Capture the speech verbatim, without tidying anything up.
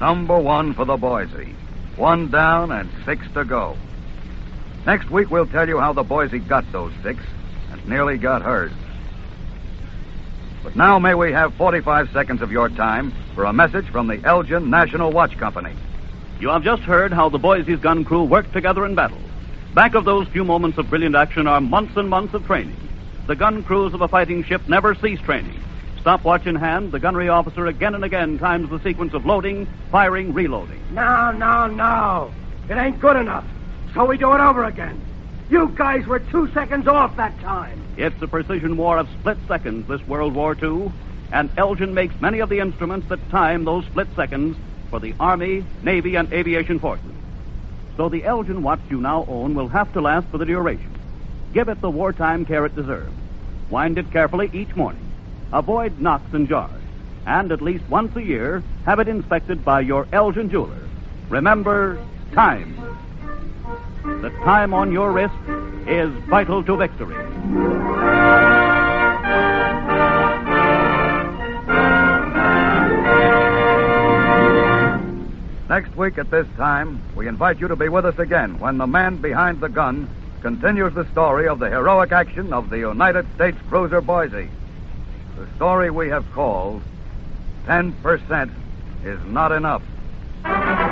Number one for the Boise. One down and six to go. Next week, we'll tell you how the Boise got those six and nearly got hers. But now may we have forty-five seconds of your time for a message from the Elgin National Watch Company. You have just heard how the Boise's gun crew worked together in battle. Back of those few moments of brilliant action are months and months of training. The gun crews of a fighting ship never cease training. Stopwatch in hand, the gunnery officer again and again times the sequence of loading, firing, reloading. No, no, no. It ain't good enough. So we do it over again. You guys were two seconds off that time. It's a precision war of split seconds, this World War Two, and Elgin makes many of the instruments that time those split seconds for the Army, Navy, and aviation forces. So the Elgin watch you now own will have to last for the duration. Give it the wartime care it deserves. Wind it carefully each morning. Avoid knocks and jars. And at least once a year, have it inspected by your Elgin jeweler. Remember, time. The time on your wrist is vital to victory. Next week at this time, we invite you to be with us again when the man behind the gun continues the story of the heroic action of the United States cruiser Boise. The story we have called ten percent is Not Enough.